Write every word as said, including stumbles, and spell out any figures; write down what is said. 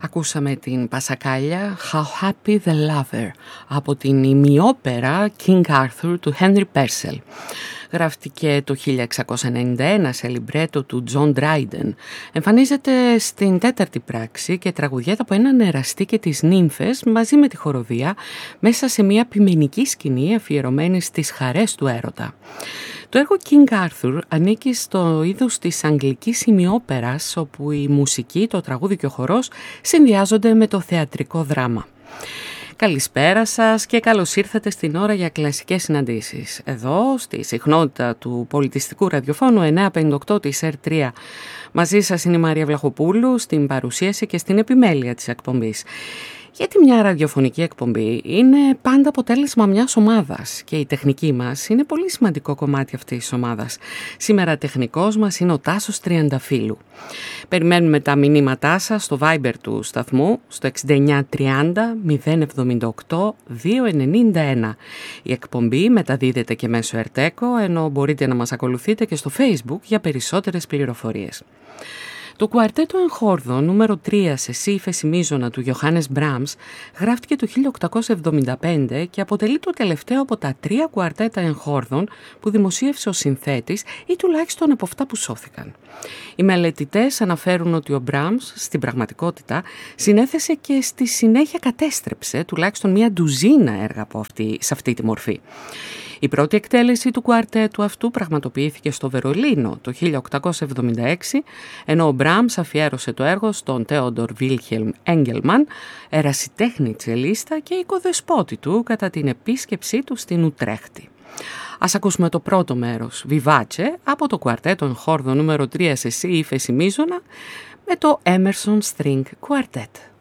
Ακούσαμε την πασακάλια How Happy the Lover από την ημιόπερα King Arthur του Henry Purcell. Γράφτηκε το χίλια εξακόσια ενενήντα ένα σε λιμπρέτο του John Dryden. Εμφανίζεται στην τέταρτη πράξη και τραγουδιέται από έναν εραστή και τις νύμφες μαζί με τη χοροδία μέσα σε μια ποιμενική σκηνή αφιερωμένη στις χαρές του έρωτα. Το έργο King Arthur ανήκει στο είδος της αγγλικής ημιόπερας, όπου η μουσική, το τραγούδι και ο χορός συνδυάζονται με το θεατρικό δράμα. Καλησπέρα σας και καλώς ήρθατε στην ώρα για κλασικές συναντήσεις. Εδώ, στη συχνότητα του πολιτιστικού ραδιοφώνου εννιακόσια πενήντα οκτώ της ερ τρία. Μαζί σας είναι η Μαρία Βλαχοπούλου στην παρουσίαση και στην επιμέλεια της εκπομπής. Γιατί μια ραδιοφωνική εκπομπή είναι πάντα αποτέλεσμα μιας ομάδας και η τεχνική μας είναι πολύ σημαντικό κομμάτι αυτής της ομάδας. Σήμερα τεχνικός μας είναι ο Τάσος Τριανταφύλου. Περιμένουμε τα μηνύματά σας στο Viber του σταθμού στο εξήντα εννιά τριάντα μηδέν εβδομήντα οκτώ διακόσια ενενήντα ένα. Η εκπομπή μεταδίδεται και μέσω Ερτέκο, ενώ μπορείτε να μας ακολουθείτε και στο Facebook για περισσότερες πληροφορίες. Το κουαρτέτο εγχόρδο νούμερο τρία σε σι ύφεση μείζωνα του Γιωχάνες Μπραμς γράφτηκε το χίλια οκτακόσια εβδομήντα πέντε και αποτελεί το τελευταίο από τα τρία κουαρτέτα εγχόρδων που δημοσίευσε ο συνθέτης ή τουλάχιστον από αυτά που σώθηκαν. Οι μελετητές αναφέρουν ότι ο Μπραμς στην πραγματικότητα συνέθεσε και στη συνέχεια κατέστρεψε τουλάχιστον μία ντουζίνα έργα από αυτή, σε αυτή τη μορφή. Η πρώτη εκτέλεση του κουαρτέτου αυτού πραγματοποιήθηκε στο Βερολίνο το χίλια οκτακόσια εβδομήντα έξι, ενώ ο Μπραμς αφιέρωσε το έργο στον Θέοντορ Βίλχελμ Έγγελμαν, ερασιτέχνη τσελίστα και οικοδεσπότη του κατά την επίσκεψή του στην Ουτρέχτη. Ας ακούσουμε το πρώτο μέρος, Vivace, από το κουαρτέτο εγχόρδο νούμερο τρία σε σι ύφεση μείζωνα με το Emerson String Quartet.